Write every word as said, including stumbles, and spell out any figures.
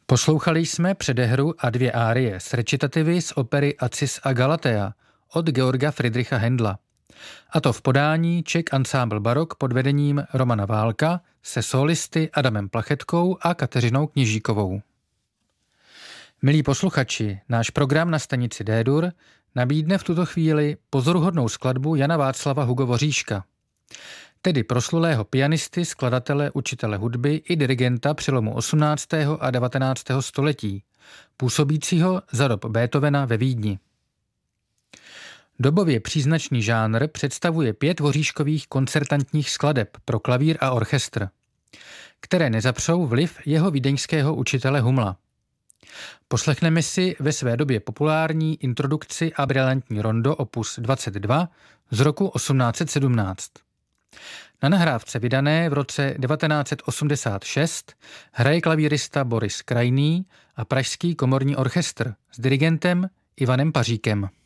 Poslouchali jsme předehru a dvě árie z recitativy z opery Acis a Galatea od Georga Friedricha Händla. A to v podání Czech Ensemble Barok pod vedením Romana Válka se solisty Adamem Plachetkou a Kateřinou Kněžíkovou. Milí posluchači, náš program na stanici D-dur nabídne v tuto chvíli pozoruhodnou skladbu Jana Václava Hugo Voříška, tedy proslulého pianisty, skladatele, učitele hudby i dirigenta přelomu osmnáctého a devatenáctého století, působícího za dob Beethovena ve Vídni. Dobově příznačný žánr představuje pět voříškových koncertantních skladeb pro klavír a orchestr, které nezapřou vliv jeho vídeňského učitele Humla. Poslechneme si ve své době populární introdukci a brilantní rondo opus dvacet dva z roku osmnáct set sedmnáct. Na nahrávce vydané v roce devatenáct set osmdesát šest hraje klavírista Boris Krajný a Pražský komorní orchestr s dirigentem Ivanem Paříkem.